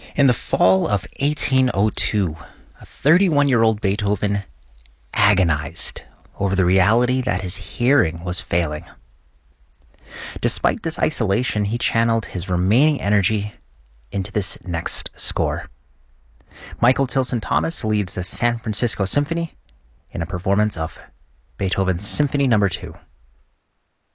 In the fall of 1802, a 31-year-old Beethoven agonized over the reality that his hearing was failing. Despite this isolation, he channeled his remaining energy into this next score. Michael Tilson Thomas leads the San Francisco Symphony in a performance of Beethoven's Symphony No. 2.